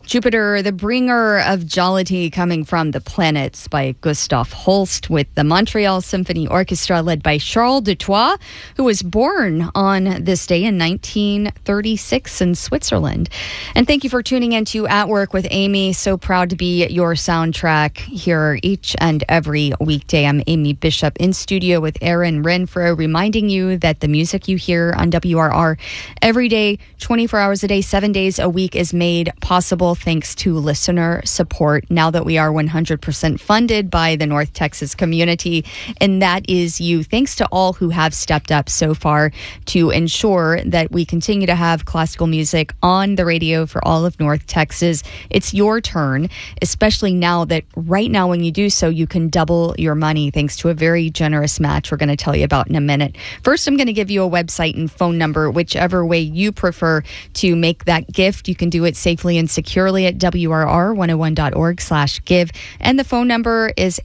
Jupiter, the bringer of jollity coming from the planets by Gustav Holst with the Montreal Symphony Orchestra led by Charles Dutoit, who was born on this day in 1936 in Switzerland. And thank you for tuning in to At Work with Amy. So proud to be your soundtrack here each and every weekday. I'm Amy Bishop in studio with Aaron Renfro, reminding you that the music you hear on WRR every day, 24 hours a day, 7 days a week is made possible thanks to listener support now that we are 100% funded by the North Texas community. And that is you. Thanks to all who have stepped up so far to ensure that we continue to have classical music on the radio for all of North Texas. It's your turn, especially now that right now when you do so, you can double your money thanks to a very generous match we're going to tell you about in a minute. First, I'm going to give you a website and phone number, whichever way you prefer to make that gift. You can do it safely and securely at WRR101.org/give. And the phone number is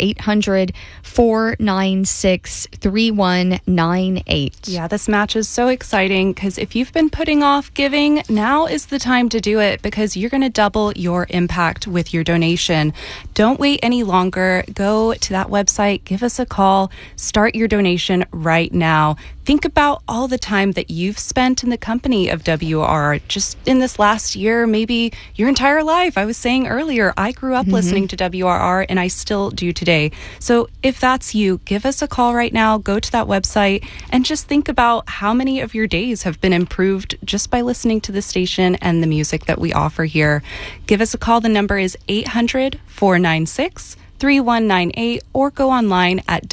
800-496-3198. Yeah, this match is so exciting because if you've been putting off giving, now is the time to do it because you're going to double your impact with your donation. Don't wait any longer. Go to that website, give us a call, start your donation right now. Think about all the time that you've spent in the company of WRR just in this last year, maybe your entire life. I was saying earlier, I grew up listening to WRR and I still do today. So if that's you, give us a call right now, go to that website and just think about how many of your days have been improved just by listening to the station and the music that we offer here. Give us a call. The number is 800-496-3198 or go online at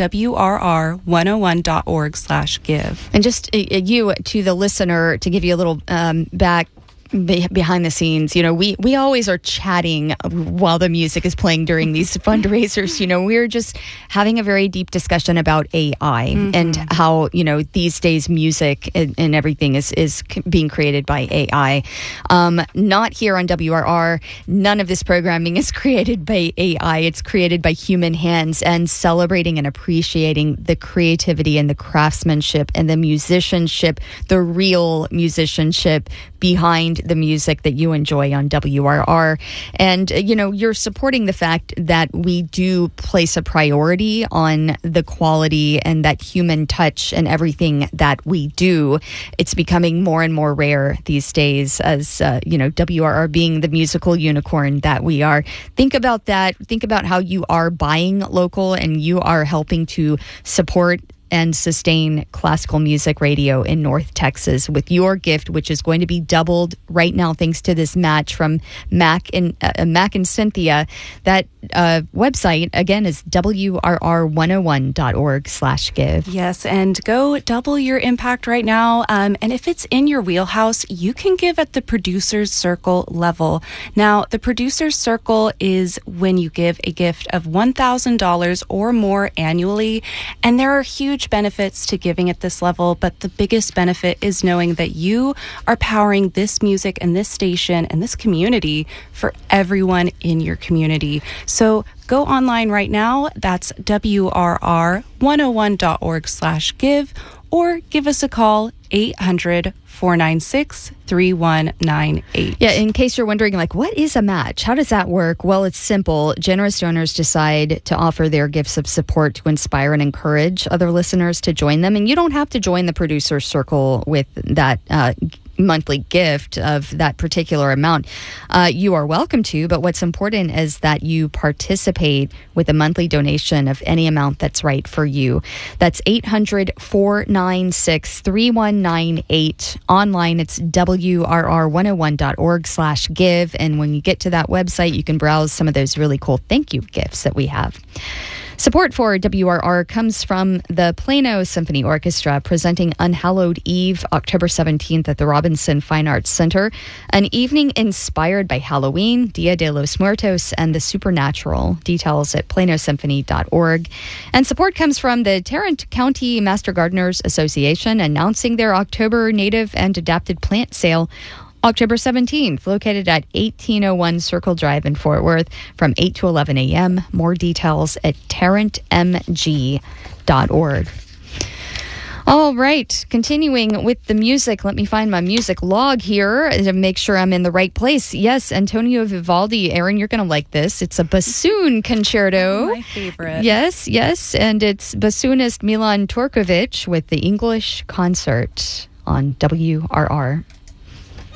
WRR101.org/give. And just you to the listener to give you a little back behind the scenes, we always are chatting while the music is playing during these fundraisers. We're just having a very deep discussion about AI and how, these days music and everything is being created by AI. Not here on WRR. None of this programming is created by AI. It's created by human hands, and celebrating and appreciating the creativity and the craftsmanship and the musicianship, the real musicianship behind the music that you enjoy on WRR. And, you're supporting the fact that we do place a priority on the quality and that human touch and everything that we do. It's becoming more and more rare these days as, WRR being the musical unicorn that we are. Think about that. Think about how you are buying local and you are helping to support and sustain classical music radio in North Texas with your gift, which is going to be doubled right now thanks to this match from Mac and Cynthia. That website, again, is WRR101.org/give. Yes, and go double your impact right now. And if it's in your wheelhouse, you can give at the Producers Circle level. Now, the Producers Circle is when you give a gift of $1,000 or more annually, and there are huge benefits to giving at this level, but the biggest benefit is knowing that you are powering this music and this station and this community for everyone in your community. So go online right now. That's WRR101.org/give, or give us a call, 800-496-3198. Yeah, in case you're wondering, what is a match? How does that work? Well, it's simple. Generous donors decide to offer their gifts of support to inspire and encourage other listeners to join them. And you don't have to join the Producer Circle with that monthly gift of that particular amount. You are welcome to, but what's important is that you participate with a monthly donation of any amount that's right for you. That's 800-496-3198. Online, it's WRR101.org/give. And when you get to that website, you can browse some of those really cool thank you gifts that we have. Support for WRR comes from the Plano Symphony Orchestra, presenting Unhallowed Eve, October 17th at the Robinson Fine Arts Center, an evening inspired by Halloween, Dia de los Muertos, and the supernatural. Details at planosymphony.org. And support comes from the Tarrant County Master Gardeners Association, announcing their October native and adapted plant sale October 17th, located at 1801 Circle Drive in Fort Worth from 8 to 11 a.m. More details at tarrantmg.org. All right, continuing with the music. Let me find my music log here to make sure I'm in the right place. Yes, Antonio Vivaldi. Aaron, you're going to like this. It's a bassoon concerto. My favorite. Yes, and it's bassoonist Milan Turkovic with the English Concert on WRR.